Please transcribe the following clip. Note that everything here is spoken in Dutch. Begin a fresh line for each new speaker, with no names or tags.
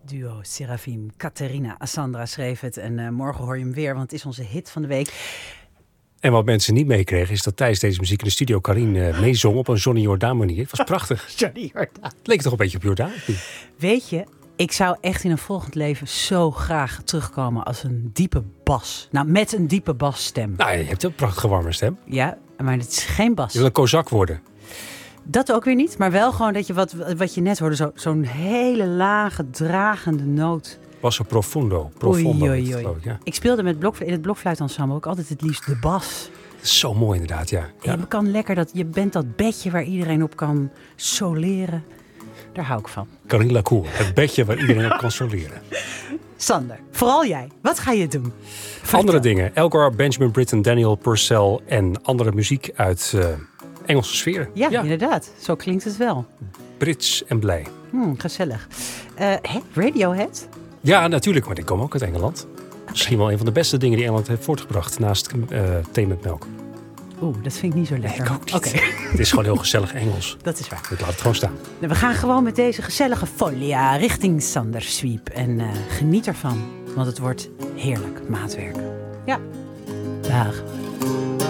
Duo Serafim, Catharina, Sandra schreef het. En morgen hoor je hem weer, want het is onze hit van de week.
En wat mensen niet meekregen is dat tijdens deze muziek in de studio Karin meezong op een Johnny Jordaan manier. Het was prachtig.
Johnny Jordaan.
Het leek toch een beetje op Jordaan?
Weet je, ik zou echt in een volgend leven zo graag terugkomen als een diepe bas. Nou, met een diepe basstem.
Nou, je hebt een prachtige warme stem.
Ja, maar het is geen bas.
Je wil een kozak worden.
Dat ook weer niet, maar wel gewoon dat je wat je net hoorde, zo'n hele lage, dragende noot.
Basso profundo.
Oei.
Ja.
Ik speelde in het blokfluitensemble ook altijd het liefst de bas.
Dat is zo mooi inderdaad, ja.
Je kan lekker je bent dat bedje waar iedereen op kan soleren. Daar hou ik van.
Karin Lacour, het bedje waar iedereen op kan soleren.
Sander, vooral jij. Wat ga je doen?
Andere dingen. Elgar, Benjamin Britten, Daniel Purcell en andere muziek uit Engelse sferen.
Ja, inderdaad. Zo klinkt het wel.
Brits en blij.
Gezellig. Radiohead?
Ja, natuurlijk, maar die komen ook uit Engeland. Misschien wel een van de beste dingen die Engeland heeft voortgebracht naast thee met melk.
Dat vind ik niet zo lekker.
Ik ook niet. Okay. Het is gewoon heel gezellig Engels.
Dat is waar.
Ik laat het gewoon staan.
We gaan gewoon met deze gezellige folia richting Sander Sweep. En geniet ervan, want het wordt heerlijk maatwerk. Ja. Dag.